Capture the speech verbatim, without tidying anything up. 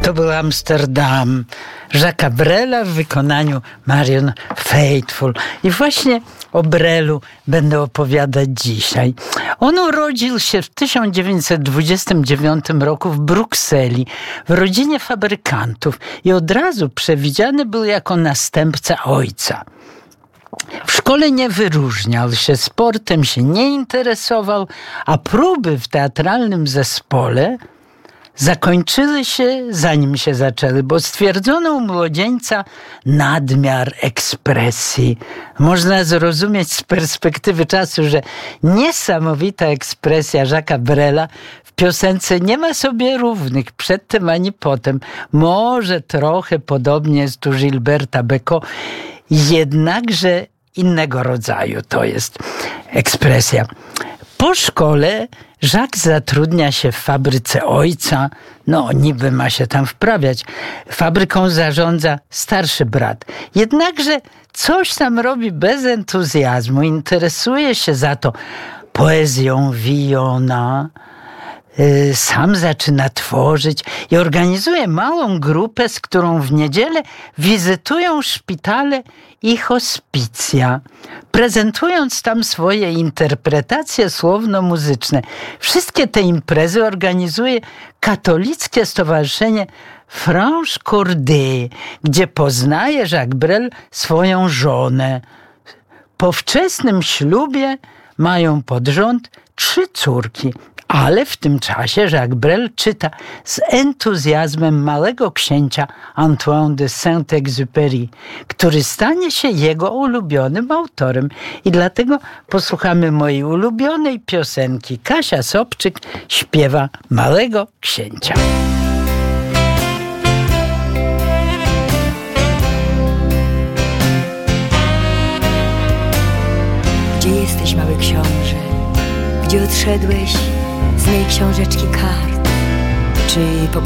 To był Amsterdam Jacques'a Brela w wykonaniu Marion Faithfull. I właśnie o Brelu będę opowiadać dzisiaj. On urodził się w tysiąc dziewięćset dwudziestym dziewiątym roku w Brukseli w rodzinie fabrykantów i od razu przewidziany był jako następca ojca. W szkole nie wyróżniał się, sportem się nie interesował, a próby w teatralnym zespole zakończyły się, zanim się zaczęły, bo stwierdzono u młodzieńca nadmiar ekspresji. Można zrozumieć z perspektywy czasu, że niesamowita ekspresja Jacques'a Brela w piosence nie ma sobie równych przedtem ani potem. Może trochę podobnie jest u Gilberta Bécaud, jednakże innego rodzaju to jest ekspresja. Po szkole Jacques zatrudnia się w fabryce ojca. No, niby ma się tam wprawiać. Fabryką zarządza starszy brat. Jednakże coś tam robi bez entuzjazmu. Interesuje się za to poezją Villona. Sam zaczyna tworzyć i organizuje małą grupę, z którą w niedzielę wizytują szpitale i hospicja, prezentując tam swoje interpretacje słowno-muzyczne. Wszystkie te imprezy organizuje katolickie stowarzyszenie Franche Cordée, gdzie poznaje Jacques Brel swoją żonę. Po wczesnym ślubie mają pod rząd trzy córki. Ale w tym czasie Jacques Brel czyta z entuzjazmem Małego Księcia Antoine de Saint-Exupéry, który stanie się jego ulubionym autorem. I dlatego posłuchamy mojej ulubionej piosenki. Kasia Sobczyk śpiewa Małego Księcia. Gdzie jesteś, mały książę? Gdzie odszedłeś z mej książeczki kart? Czy po